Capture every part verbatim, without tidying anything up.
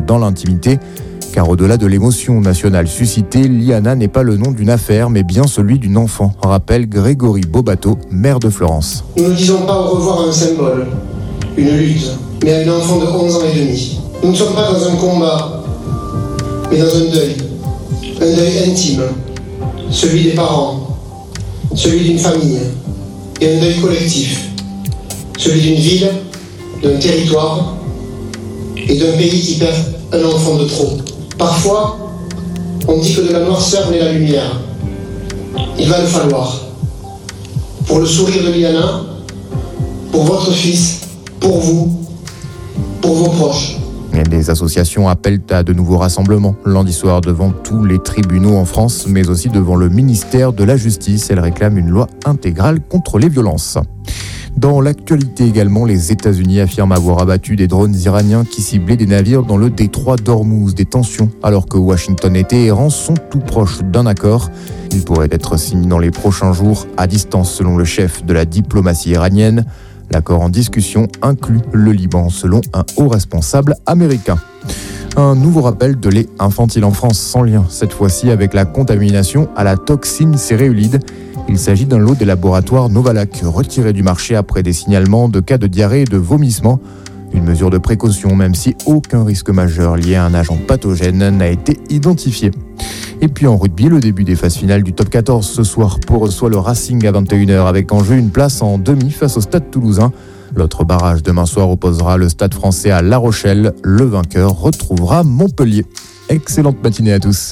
dans l'intimité. Car au-delà de l'émotion nationale suscitée, Liana n'est pas le nom d'une affaire, mais bien celui d'une enfant, rappelle Grégory Bobato, maire de Florence. Nous ne disons pas au revoir à un symbole, une lutte, mais à une enfant de onze ans et demi. Nous ne sommes pas dans un combat, mais dans un deuil, un deuil intime, celui des parents, celui d'une famille, et un deuil collectif, celui d'une ville, d'un territoire et d'un pays qui perd un enfant de trop. Parfois, on dit que de la noirceur naît la lumière. Il va le falloir. Pour le sourire de Liana, pour votre fils, pour vous, pour vos proches. Des associations appellent à de nouveaux rassemblements lundi soir devant tous les tribunaux en France, mais aussi devant le ministère de la Justice. Elles réclament une loi intégrale contre les violences. Dans l'actualité également, les États-Unis affirment avoir abattu des drones iraniens qui ciblaient des navires dans le détroit d'Ormuz. Des tensions, alors que Washington et Téhéran sont tout proches d'un accord. Il pourrait être signé dans les prochains jours à distance, selon le chef de la diplomatie iranienne. L'accord en discussion inclut le Liban, selon un haut responsable américain. Un nouveau rappel de lait infantile en France, sans lien, cette fois-ci avec la contamination à la toxine céréulide. Il s'agit d'un lot des laboratoires Novalac, retiré du marché après des signalements de cas de diarrhée et de vomissement. Une mesure de précaution, même si aucun risque majeur lié à un agent pathogène n'a été identifié. Et puis en rugby, le début des phases finales du top quatorze ce soir. Pau reçoit le Racing à vingt et une heures avec en jeu une place en demi face au Stade Toulousain. L'autre barrage demain soir opposera le Stade Français à La Rochelle. Le vainqueur retrouvera Montpellier. Excellente matinée à tous.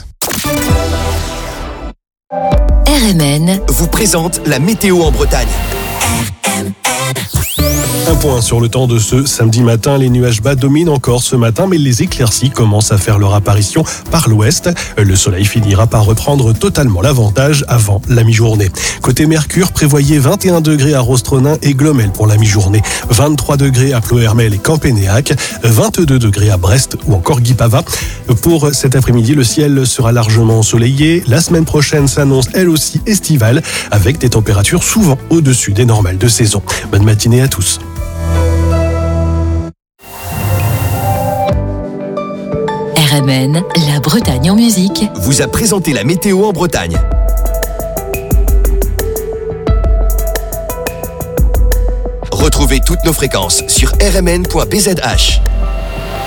R M N vous présente la météo en Bretagne. R M N. Un point sur le temps de ce samedi matin. Les nuages bas dominent encore ce matin, mais les éclaircies commencent à faire leur apparition par l'ouest. Le soleil finira par reprendre totalement l'avantage avant la mi-journée. Côté Mercure, prévoyez vingt et un degrés à Rostronin et Glomel pour la mi-journée, vingt-trois degrés à Ploërmel et Campénéac, vingt-deux degrés à Brest ou encore Guipava. Pour cet après-midi, le ciel sera largement ensoleillé. La semaine prochaine s'annonce elle aussi estivale, avec des températures souvent au-dessus des normales de saison. Bonne matinée à tous. R M N, la Bretagne en musique, vous a présenté la météo en Bretagne. Retrouvez toutes nos fréquences sur r m n point b z h.